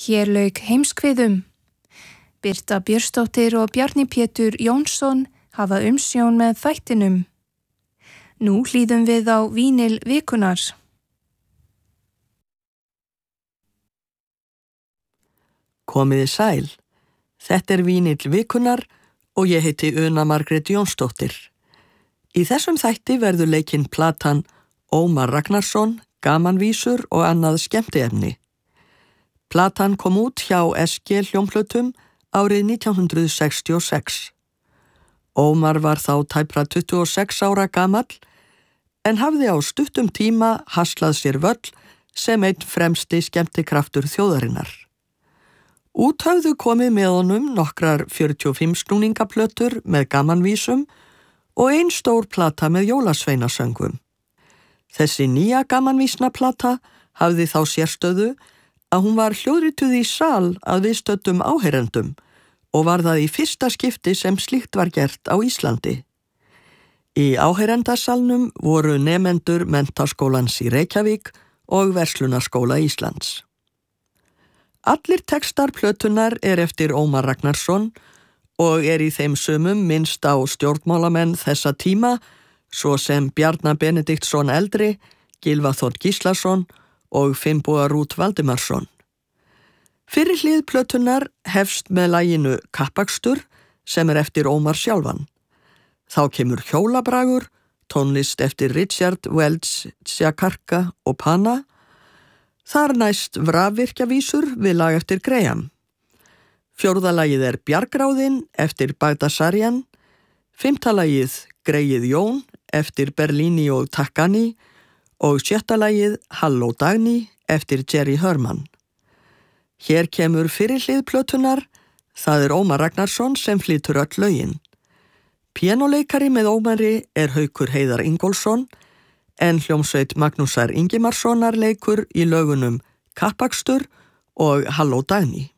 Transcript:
Hér lauk heimskviðum. Birta Björnsdóttir og Bjarni Pétur Jónsson hafa umsjón með þættinum. Nú hlýðum við á Vínil vikunnar. Komiði sæl. Þetta Vínill vikunnar og ég heiti Una Margrét Jónsdóttir. Í þessum þætti verður leikinn platan Ómar Ragnarsson, gamanvísur og annað skemmtiefni. Platan kom út hjá SG hljómplötum árið 1966. Ómar var þá tæpra 26 ára gamall en hafði á stuttum tíma haslað sér völl sem einn fremsti skemmtikraftur þjóðarinnar. Út höfðu komið með honum nokkrar 45 snúningaplötur með gamanvísum og ein stór plata með jólasveinasöngvum. Þessi nýja gamanvísnaplata hafði þá sérstöðu að hún var hljóðrituð í sal að viðstöddum áheyrendum og var það í fyrsta skipti sem slíkt var gert á Íslandi. Í áheyrendasalnum voru nemendur Menntaskólans í Reykjavík og Verslunarskóla Íslands. Allir textar plötunnar eftir Ómar Ragnarsson og í þeim sumum minnst á stjórnmálamenn þessa tíma, svo sem Bjarna Benediktsson eldri, Gylfa Þór Gíslason og Finnboga Rút Valdimarsson. Fyrri hlið plötunnar hefst með laginu Kappakstur sem eftir Ómar sjálfan. Þá kemur Hjólabragur, tónlist eftir Richard Welch, Tjakarka og Pana. Þar næst Vrafvirkjavísur við lag eftir Graham. Fjórða lagið Bjargráðinn eftir Bagdasarjan. Fimmta lagið Greyið Jón eftir Berlini og Takkani og sjötta lagið Halló Dagný eftir Jerry Herman. Hér kemur fyrri hlið plötunnar, það Ómar Ragnarsson sem flytur öll lögin. Píanóleikari með Ómari Haukur Heiðar Ingólfsson, en hljómsveit Magnúsar Ingimarssonar leikur í lögunum Kappakstur og Halló Dagný.